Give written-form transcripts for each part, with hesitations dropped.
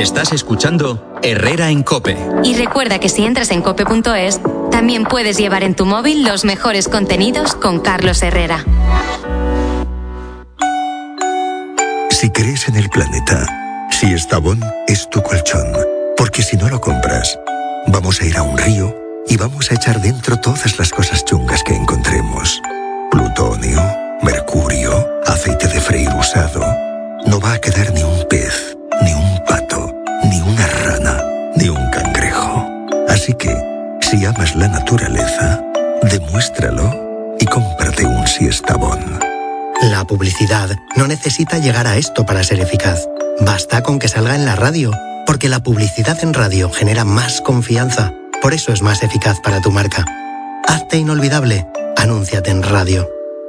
Estás escuchando Herrera en COPE. Y recuerda que si entras en cope.es, también puedes llevar en tu móvil los mejores contenidos con Carlos Herrera. Si crees en el planeta, Siestabón es tu colchón. Porque si no lo compras, vamos a ir a un río y vamos a echar dentro todas las cosas chungas que encontremos. Plutonio, mercurio, aceite de freír usado. No va a quedar ni un pez, ni un pato, ni una rana, ni un cangrejo. Así que, si amas la naturaleza, demuéstralo y cómprate un Siestabón. La publicidad no necesita llegar a esto para ser eficaz. Basta con que salga en la radio, porque la publicidad en radio genera más confianza. Por eso es más eficaz para tu marca. Hazte inolvidable. Anúnciate en radio.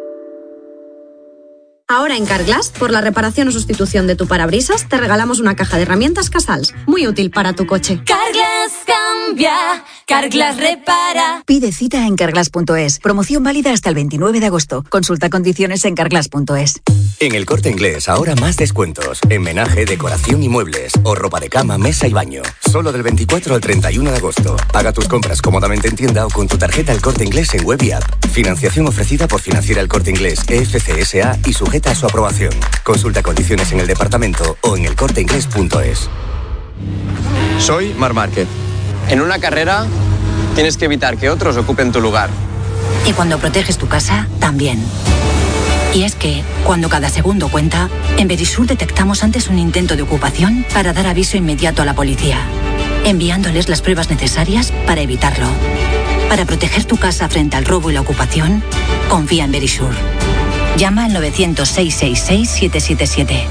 Ahora en Carglass, por la reparación o sustitución de tu parabrisas, te regalamos una caja de herramientas Casals, muy útil para tu coche. Carglass cambia, Carglass repara. Pide cita en carglass.es. Promoción válida hasta el 29 de agosto. Consulta condiciones en carglass.es. En El Corte Inglés ahora más descuentos. En menaje, decoración y muebles. O ropa de cama, mesa y baño. Solo del 24 al 31 de agosto. Paga tus compras cómodamente en tienda o con tu tarjeta El Corte Inglés en web y app. Financiación ofrecida por Financiera El Corte Inglés, EFC SA y sujeta a su aprobación. Consulta condiciones en el departamento o en elcorteinglés.es. Soy Marc Márquez. En una carrera tienes que evitar que otros ocupen tu lugar. Y cuando proteges tu casa, también. Y es que, cuando cada segundo cuenta, en Verisur detectamos antes un intento de ocupación para dar aviso inmediato a la policía, enviándoles las pruebas necesarias para evitarlo. Para proteger tu casa frente al robo y la ocupación, confía en Verisur. Llama al 900-666-777.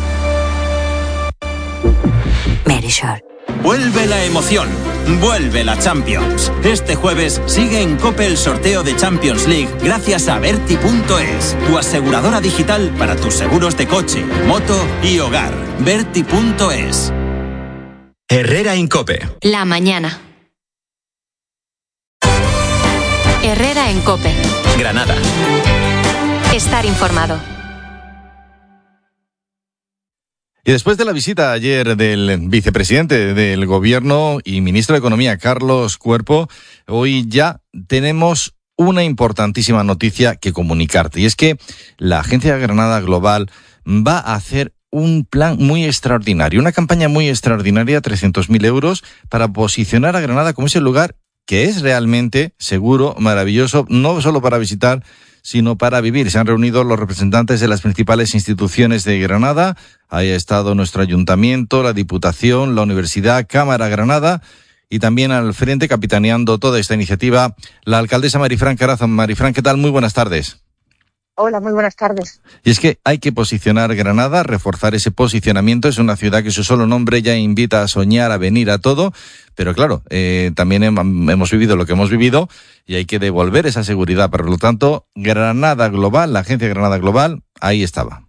Verisur. Vuelve la emoción, vuelve la Champions. Este jueves sigue en COPE el sorteo de Champions League gracias a Berti.es, tu aseguradora digital para tus seguros de coche, moto y hogar. Berti.es. Herrera en COPE. La mañana. Herrera en COPE. Granada. Estar informado. Y después de la visita ayer del vicepresidente del Gobierno y ministro de Economía, Carlos Cuerpo, hoy ya tenemos una importantísima noticia que comunicarte. Y es que la Agencia Granada Global va a hacer un plan muy extraordinario, una campaña muy extraordinaria, 300.000 euros, para posicionar a Granada como ese lugar que es realmente seguro, maravilloso, no solo para visitar, sino para vivir. Se han reunido los representantes de las principales instituciones de Granada. Ahí ha estado nuestro ayuntamiento, la Diputación, la Universidad, Cámara Granada, y también al frente, capitaneando toda esta iniciativa, la alcaldesa Marifran Carazo. Marifran, ¿qué tal? Muy buenas tardes. Hola, muy buenas tardes. Y es que hay que posicionar Granada, reforzar ese posicionamiento. Es una ciudad que su solo nombre ya invita a soñar, a venir, a todo. Pero claro, también hemos vivido lo que hemos vivido y hay que devolver esa seguridad. Por lo tanto, Granada Global, la Agencia Granada Global, ahí estaba.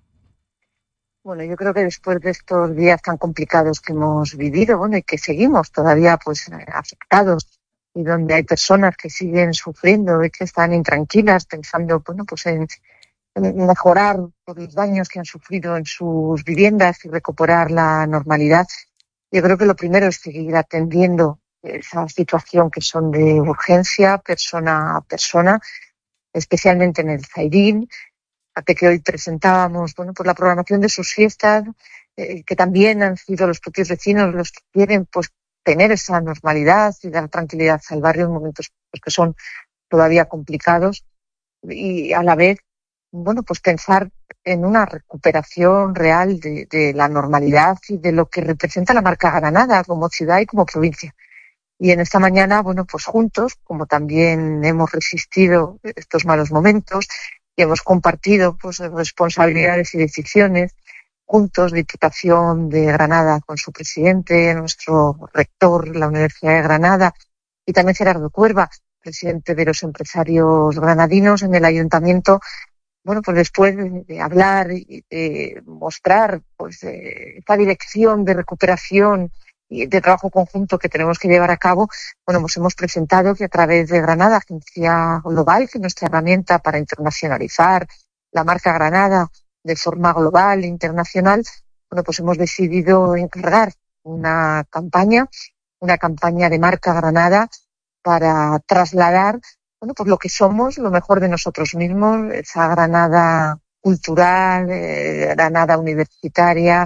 Bueno, yo creo que después de estos días tan complicados que hemos vivido, bueno, y que seguimos todavía pues afectados, y donde hay personas que siguen sufriendo y que están intranquilas pensando, bueno, pues en mejorar por los daños que han sufrido en sus viviendas y recuperar la normalidad. Yo creo que lo primero es seguir atendiendo esa situación que son de urgencia, persona a persona, especialmente en el Zaidín, hasta que hoy presentábamos, bueno, pues la programación de sus fiestas, que también han sido los propios vecinos los que quieren, pues, tener esa normalidad y dar tranquilidad al barrio en momentos pues, que son todavía complicados, y a la vez, bueno, pues pensar en una recuperación real de la normalidad y de lo que representa la marca Granada como ciudad y como provincia. Y en esta mañana, bueno, pues juntos, como también hemos resistido estos malos momentos y hemos compartido pues responsabilidades y decisiones, juntos, Diputación de Granada con su presidente, nuestro rector, la Universidad de Granada, y también Gerardo Cuerva, presidente de los empresarios granadinos en el ayuntamiento. Bueno, pues después de hablar y de mostrar pues esta dirección de recuperación y de trabajo conjunto que tenemos que llevar a cabo, bueno, pues hemos presentado que a través de Granada, Agencia Global, que es nuestra herramienta para internacionalizar la marca Granada de forma global e internacional, bueno, pues hemos decidido encargar una campaña de marca Granada para trasladar, bueno, pues lo que somos, lo mejor de nosotros mismos, esa Granada cultural, Granada universitaria,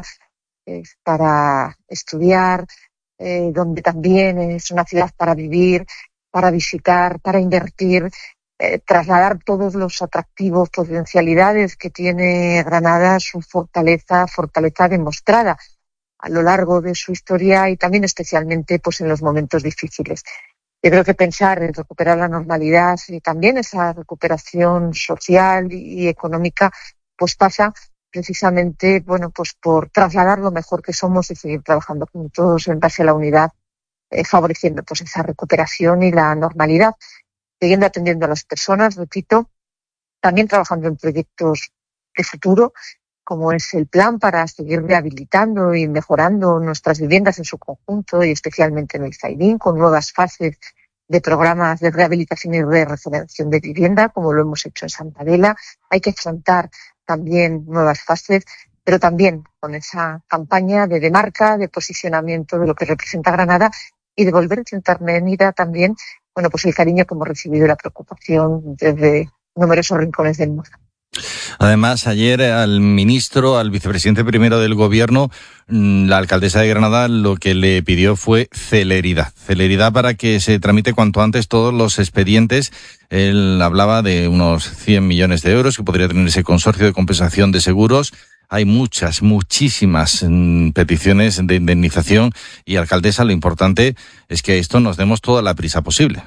para estudiar, donde también es una ciudad para vivir, para visitar, para invertir, trasladar todos los atractivos, potencialidades que tiene Granada, su fortaleza demostrada a lo largo de su historia y también especialmente pues en los momentos difíciles. Yo creo que pensar en recuperar la normalidad y también esa recuperación social y económica pues pasa precisamente, bueno, pues por trasladar lo mejor que somos y seguir trabajando juntos en base a la unidad, favoreciendo pues esa recuperación y la normalidad, siguiendo atendiendo a las personas, repito, también trabajando en proyectos de futuro, como es el plan para seguir rehabilitando y mejorando nuestras viviendas en su conjunto y especialmente en el Zaidín, con nuevas fases de programas de rehabilitación y de regeneración de vivienda, como lo hemos hecho en Santa Adela. Hay que afrontar también nuevas fases, pero también con esa campaña de marca, de posicionamiento de lo que representa Granada y de volver a intentar medida también, bueno, pues el cariño que hemos recibido y la preocupación desde numerosos rincones del mundo. Además, ayer al vicepresidente primero del Gobierno, la alcaldesa de Granada lo que le pidió fue celeridad para que se tramite cuanto antes todos los expedientes. Él hablaba de unos 100 millones de euros que podría tener ese consorcio de compensación de seguros. Hay muchísimas peticiones de indemnización y, alcaldesa, lo importante es que a esto nos demos toda la prisa posible.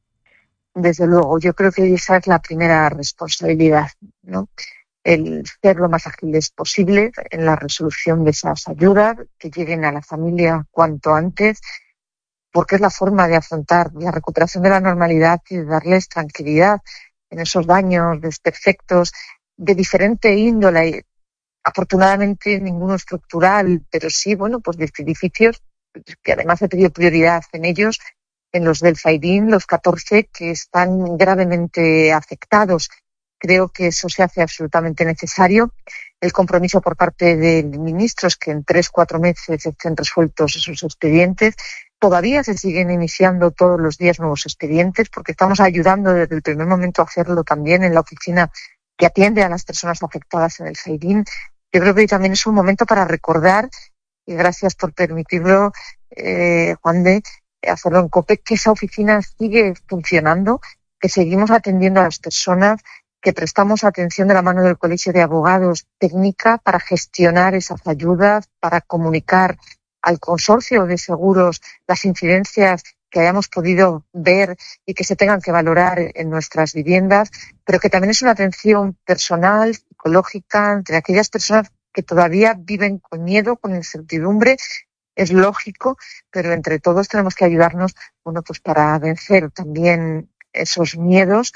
Desde luego, yo creo que esa es la primera responsabilidad, ¿no? El ser lo más ágiles posible en la resolución de esas ayudas, que lleguen a la familia cuanto antes, porque es la forma de afrontar la recuperación de la normalidad y de darles tranquilidad en esos daños desperfectos de diferente índole. Afortunadamente ninguno estructural, pero sí, bueno, pues de edificios que además he pedido prioridad en ellos, en los del Zaidín, los 14 que están gravemente afectados. Creo que eso se hace absolutamente necesario. El compromiso por parte del ministro es que en 3-4 meses estén resueltos esos expedientes. Todavía se siguen iniciando todos los días nuevos expedientes porque estamos ayudando desde el primer momento a hacerlo también en la oficina que atiende a las personas afectadas en el Zaidín. Yo creo que también es un momento para recordar, y gracias por permitirlo, Juan de, hacerlo en COPE, que esa oficina sigue funcionando, que seguimos atendiendo a las personas, que prestamos atención de la mano del Colegio de Abogados técnica para gestionar esas ayudas, para comunicar al consorcio de seguros las incidencias que hayamos podido ver y que se tengan que valorar en nuestras viviendas, pero que también es una atención personal, psicológica, entre aquellas personas que todavía viven con miedo, con incertidumbre. Es lógico, pero entre todos tenemos que ayudarnos, bueno, pues para vencer también esos miedos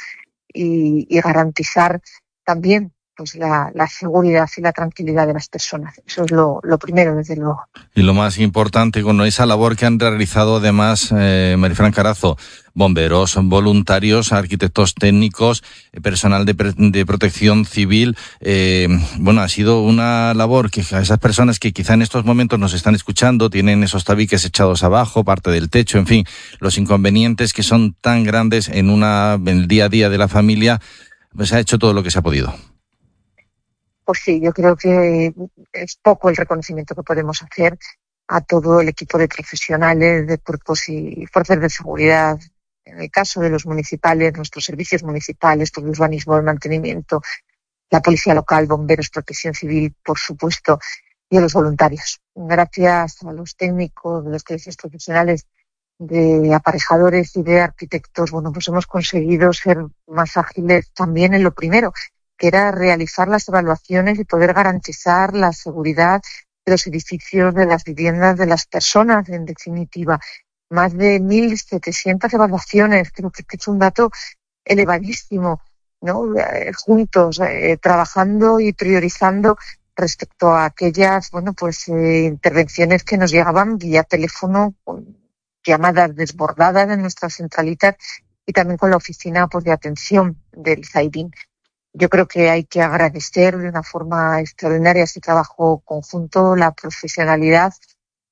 y garantizar también pues la seguridad y la tranquilidad de las personas. Eso es lo primero, desde luego. Y lo más importante con esa labor que han realizado además, Marifran Carazo, bomberos, voluntarios, arquitectos técnicos, personal de protección civil, bueno, ha sido una labor que a esas personas que quizá en estos momentos nos están escuchando, tienen esos tabiques echados abajo, parte del techo, en fin, los inconvenientes que son tan grandes en el día a día de la familia, pues se ha hecho todo lo que se ha podido. Pues sí, yo creo que es poco el reconocimiento que podemos hacer a todo el equipo de profesionales, de cuerpos y fuerzas de seguridad. En el caso de los municipales, nuestros servicios municipales, pues el urbanismo, el mantenimiento, la policía local, bomberos, protección civil, por supuesto, y a los voluntarios. Gracias a los técnicos, de los colegios profesionales, de aparejadores y de arquitectos, bueno, pues hemos conseguido ser más ágiles también en lo primero, que era realizar las evaluaciones y poder garantizar la seguridad de los edificios, de las viviendas, de las personas, en definitiva. Más de 1.700 evaluaciones, creo que es un dato elevadísimo, ¿no? Juntos, trabajando y priorizando respecto a aquellas, bueno, pues intervenciones que nos llegaban vía teléfono, con llamadas desbordadas de nuestras centralitas y también con la oficina pues de atención del Zaidín. Yo creo que hay que agradecer de una forma extraordinaria ese trabajo conjunto, la profesionalidad,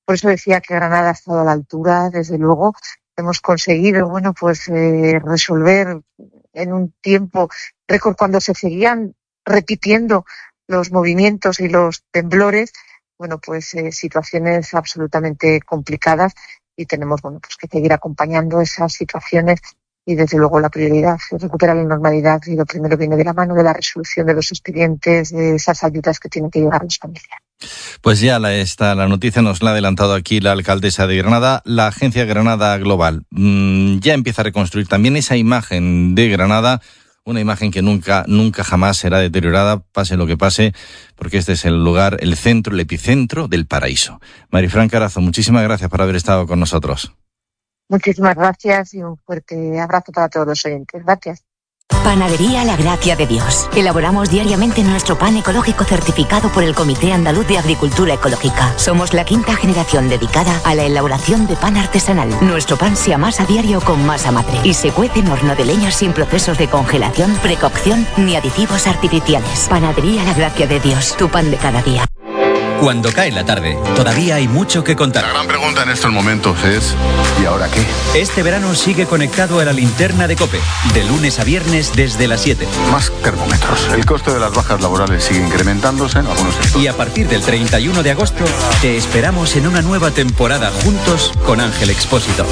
Por eso decía que Granada ha estado a la altura, desde luego. Hemos conseguido, resolver en un tiempo récord cuando se seguían repitiendo los movimientos y los temblores, situaciones absolutamente complicadas, y tenemos que seguir acompañando esas situaciones, y desde luego la prioridad es recuperar la normalidad, y lo primero viene de la mano de la resolución de los expedientes, de esas ayudas que tienen que llegar a las familias. Pues ya la noticia nos la ha adelantado aquí la alcaldesa de Granada. La agencia Granada Global ya empieza a reconstruir también esa imagen de Granada, una imagen que nunca jamás será deteriorada, pase lo que pase, porque este es el lugar, el centro, el epicentro del paraíso. Marifran Carazo, muchísimas gracias por haber estado con nosotros. Muchísimas gracias y un fuerte abrazo para todos los oyentes. Gracias. Panadería La Gracia de Dios. Elaboramos diariamente nuestro pan ecológico certificado por el Comité Andaluz de Agricultura Ecológica. Somos la 5ª generación dedicada a la elaboración de pan artesanal. Nuestro pan se amasa a diario con masa madre y se cuece en horno de leña sin procesos de congelación, precocción ni aditivos artificiales. Panadería La Gracia de Dios, tu pan de cada día. Cuando cae la tarde, todavía hay mucho que contar. La gran pregunta en estos momentos es ¿y ahora qué? Este verano sigue conectado a la linterna de COPE, de lunes a viernes desde las 7. Más termómetros. El coste de las bajas laborales sigue incrementándose en algunos sectores. Y a partir del 31 de agosto, te esperamos en una nueva temporada juntos con Ángel Expósito.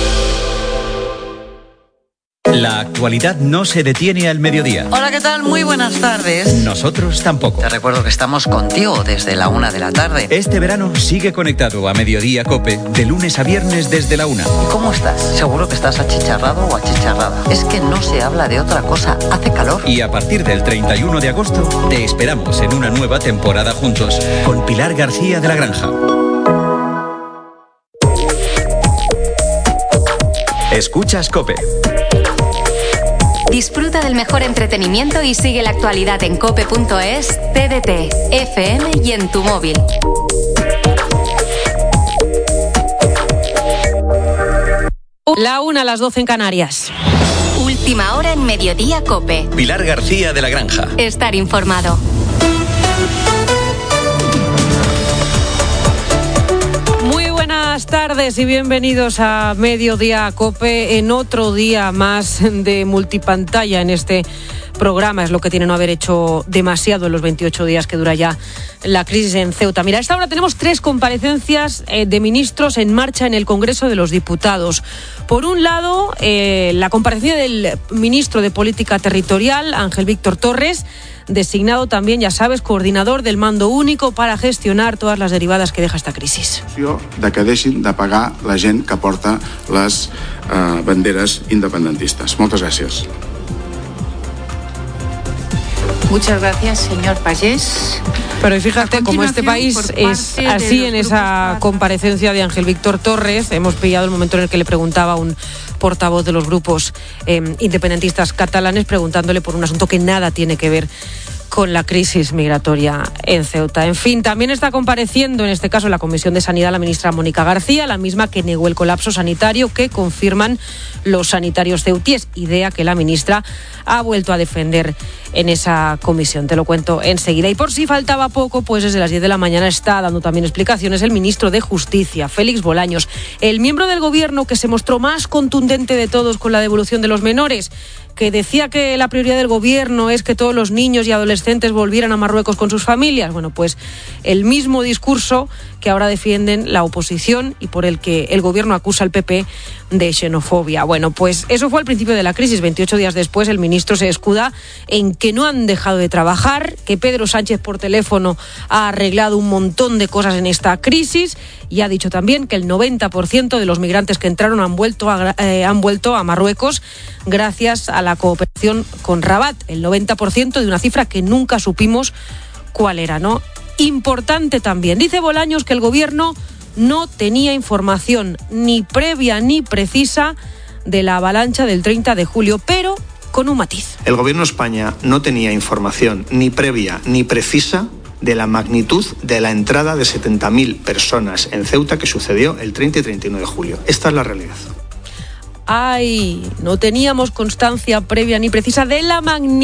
La actualidad no se detiene al mediodía. Hola, ¿qué tal? Muy buenas tardes. Nosotros tampoco. Te recuerdo que estamos contigo desde la 1 de la tarde. Este verano sigue conectado a Mediodía COPE, de lunes a viernes desde la 1. ¿Y cómo estás? Seguro que estás achicharrado o achicharrada. Es que no se habla de otra cosa. Hace calor. Y a partir del 31 de agosto, te esperamos en una nueva temporada juntos, con Pilar García de la Granja. Escuchas COPE. Disfruta del mejor entretenimiento y sigue la actualidad en cope.es, TDT, FM y en tu móvil. La 1 a las 12 en Canarias. Última hora en Mediodía COPE. Pilar García de la Granja. Estar informado. Buenas tardes y bienvenidos a Mediodía COPE, en otro día más de multipantalla en este programa. Es lo que tiene no haber hecho demasiado en los 28 días que dura ya la crisis en Ceuta. Mira, a esta hora tenemos 3 comparecencias de ministros en marcha en el Congreso de los Diputados. Por un lado, la comparecencia del ministro de Política Territorial, Ángel Víctor Torres, designado también, ya sabes, coordinador del mando único para gestionar todas las derivadas que deja esta crisis. De que deixin de pagar la gent que porta les banderes independentistes. Moltes gràcies. Muchas gracias, señor Pallés. Pero fíjate, como este país es así, en esa comparecencia de Ángel Víctor Torres, hemos pillado el momento en el que le preguntaba a un portavoz de los grupos independentistas catalanes, preguntándole por un asunto que nada tiene que ver con la crisis migratoria en Ceuta. En fin, también está compareciendo, en este caso en la Comisión de Sanidad, la ministra Mónica García, la misma que negó el colapso sanitario que confirman los sanitarios ceutíes, idea que la ministra ha vuelto a defender en esa comisión. Te lo cuento enseguida. Y por si faltaba poco, pues desde las 10 de la mañana está dando también explicaciones el ministro de Justicia, Félix Bolaños, el miembro del gobierno que se mostró más contundente de todos con la devolución de los menores, que decía que la prioridad del gobierno es que todos los niños y adolescentes volvieran a Marruecos con sus familias. Bueno, pues el mismo discurso que ahora defienden la oposición y por el que el gobierno acusa al PP de xenofobia. Bueno, pues eso fue al principio de la crisis. 28 días después, el ministro se escuda en que no han dejado de trabajar, que Pedro Sánchez por teléfono ha arreglado un montón de cosas en esta crisis y ha dicho también que el 90% de los migrantes que entraron han vuelto a Marruecos gracias a la cooperación con Rabat. El 90% de una cifra que nunca supimos cuál era, ¿no? Importante también. Dice Bolaños que el gobierno no tenía información ni previa ni precisa de la avalancha del 30 de julio, pero con un matiz. El gobierno de España no tenía información ni previa ni precisa de la magnitud de la entrada de 70.000 personas en Ceuta que sucedió el 30 y 31 de julio. Esta es la realidad. No teníamos constancia previa ni precisa de la magnitud